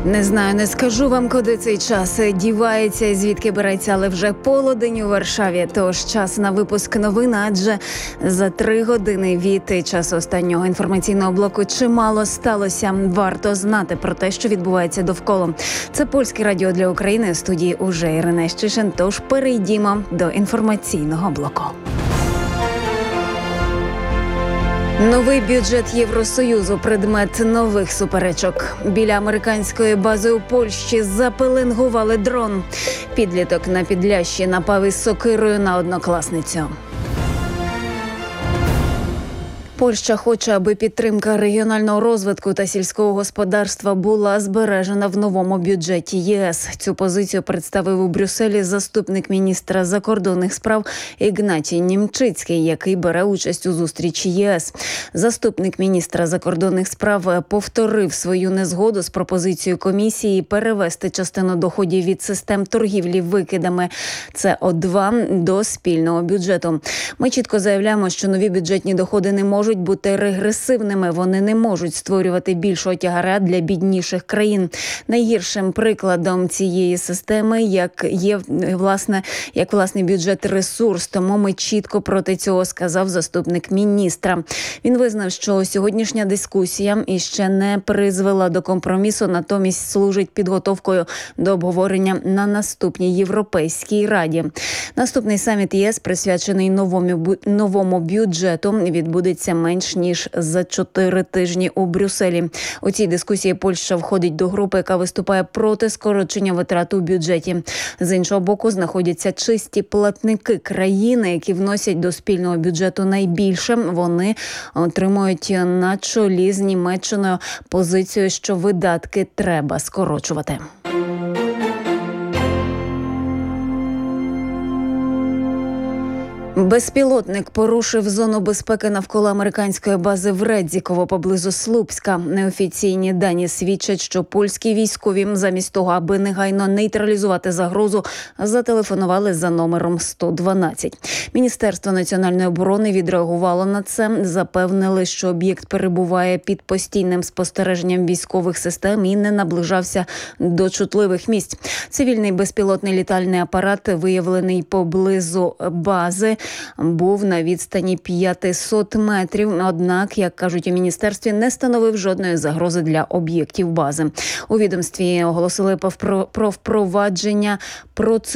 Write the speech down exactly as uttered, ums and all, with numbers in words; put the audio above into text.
Не знаю, не скажу вам, куди цей час дівається і звідки береться, але вже полудень у Варшаві. Тож час на випуск новин, адже за три години від часу останнього інформаційного блоку чимало сталося. Варто знати про те, що відбувається довкола. Це Польське радіо для України. В студії уже Ірина Щишин. Тож перейдімо до інформаційного блоку. Новий бюджет Євросоюзу – предмет нових суперечок. Біля американської бази у Польщі запеленгували дрон. Підліток на Підлящі напав із сокирою на однокласницю. Польща хоче, аби підтримка регіонального розвитку та сільського господарства була збережена в новому бюджеті ЄС. Цю позицію представив у Брюсселі заступник міністра закордонних справ Ігнатій Німчицький, який бере участь у зустрічі ЄС. Заступник міністра закордонних справ повторив свою незгоду з пропозицією комісії перевести частину доходів від систем торгівлі викидами Це О два до спільного бюджету. Ми чітко заявляємо, що нові бюджетні доходи не можуть можуть бути регресивними, вони не можуть створювати більшого тягаря для бідніших країн. Найгіршим прикладом цієї системи як є власне, як власний бюджет-ресурс, тому ми чітко проти цього, сказав заступник міністра. Він визнав, що сьогоднішня дискусія іще не призвела до компромісу, натомість служить підготовкою до обговорення на наступній Європейській раді. Наступний саміт ЄС, присвячений новому, новому бюджету, відбудеться менш ніж за чотири тижні у Брюсселі. У цій дискусії Польща входить до групи, яка виступає проти скорочення витрат у бюджеті. З іншого боку, знаходяться чисті платники країни, які вносять до спільного бюджету найбільше. Вони отримують на чолі з Німеччиною позицію, що видатки треба скорочувати. Безпілотник порушив зону безпеки навколо американської бази в Редзіково поблизу Слупська. Неофіційні дані свідчать, що польські військові замість того, аби негайно нейтралізувати загрозу, зателефонували за номером сто дванадцять. Міністерство національної оборони відреагувало на це, запевнили, що об'єкт перебуває під постійним спостереженням військових систем і не наближався до чутливих місць. Цивільний безпілотний літальний апарат, виявлений поблизу бази, був на відстані п'ятсот метрів, однак, як кажуть у міністерстві, не становив жодної загрози для об'єктів бази. У відомстві оголосили про впровадження процедури